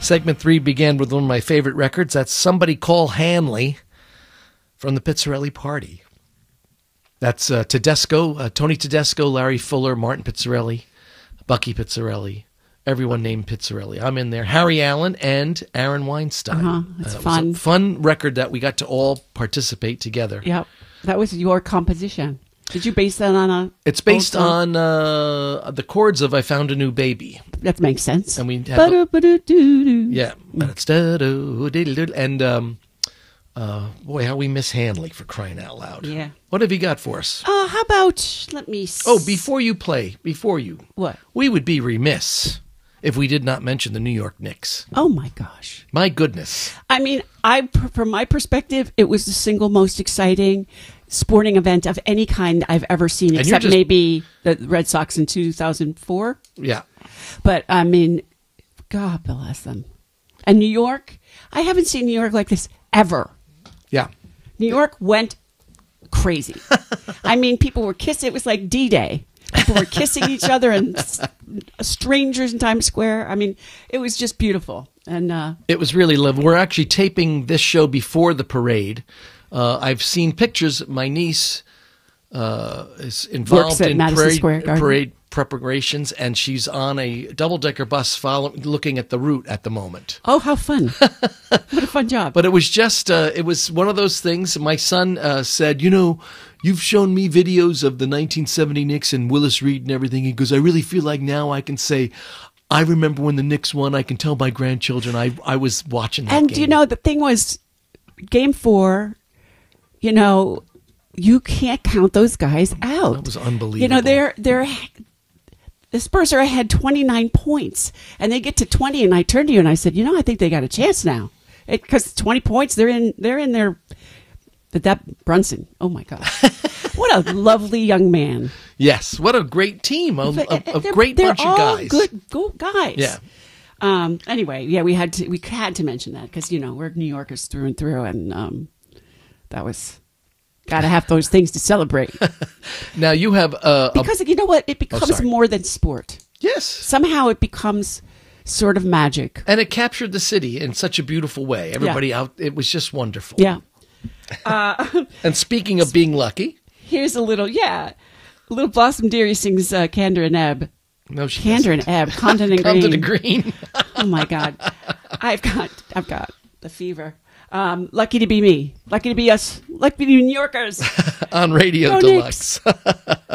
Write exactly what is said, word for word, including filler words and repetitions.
Segment three began with one of my favorite records. That's Somebody Call Hanley from the Pizzarelli Party. That's uh, Tedesco, uh, Tony Tedesco, Larry Fuller, Martin Pizzarelli, Bucky Pizzarelli, everyone named Pizzarelli. I'm in there. Harry Allen and Aaron Weinstein. Uh-huh. It's uh, it fun. was a fun record that we got to all participate together. Yep. That was your composition. Did you base that on a... It's based on uh, the chords of I Found a New Baby. That makes sense. And we had... Ba-do-ba-do-doo-doo. Yeah. And, um, uh, boy, how we miss Hanley, for crying out loud. Yeah. What have you got for us? Uh, how about... Let me... S- Oh, before you play, before you... What? We would be remiss if we did not mention the New York Knicks. Oh, my gosh. My goodness. I mean, I, from my perspective, it was the single most exciting sporting event of any kind I've ever seen, And except you're just- maybe the Red Sox in two thousand four. Yeah. But, I mean, God bless them. And New York, I haven't seen New York like this ever. Yeah. New York went crazy. I mean, people were kissing. It was like D-Day. People were kissing each other and s- strangers in Times Square. I mean, it was just beautiful. And uh, It was really lovely. We're actually taping this show before the parade. Uh, I've seen pictures. My niece uh, is involved Works at in Madison parade, Square Garden. parade preparations, and she's on a double-decker bus follow, looking at the route at the moment. oh, how fun. What a fun job. But it was just, uh, it was one of those things. My son uh, said, you know, you've shown me videos of the nineteen seventy Knicks and Willis Reed and everything. He goes, I really feel like now I can say, I remember when the Knicks won. I can tell my grandchildren I I was watching that and, game. you know, the thing was, game four, you know, you can't count those guys out. That was unbelievable. You know, they're, they're, the Spurs are ahead twenty-nine points, and they get to twenty, and I turned to you and I said, you know, I think they got a chance now. Because twenty points, they're in, they're in their, but that Brunson, oh my God. What a lovely young man. Yes, what a great team, a, a, a They're- great they're bunch all of guys. Good, good guys. Yeah. Um, anyway, yeah, we had to we had to mention that because you know we're New Yorkers through and through, and um, that was got to have those things to celebrate Now you have uh, a, because you know what, it becomes sorry. more than sport. yes, Somehow it becomes sort of magic. and it captured the city in such a beautiful way. Everybody out, it was just wonderful. Yeah. And speaking of being lucky, Here's a little yeah, little Blossom Dearie sings uh, Candor and Ebb. no, she Candor and Ebb, Condon and Green. Come to the green Oh my God, I've got I've got the fever. Um, lucky to be me. Lucky to be us. Lucky to be New Yorkers. on Radio Go Deluxe. Knicks.